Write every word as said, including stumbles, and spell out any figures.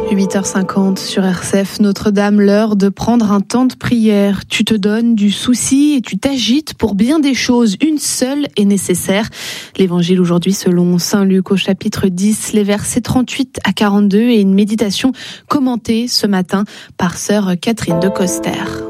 huit heures cinquante sur R C F, Notre-Dame, l'heure de prendre un temps de prière. Tu te donnes du souci et tu t'agites pour bien des choses. Une seule est nécessaire. L'évangile aujourd'hui selon Saint Luc au chapitre dix, les versets trente-huit à quarante-deux et une méditation commentée ce matin par sœur Catherine de Coster.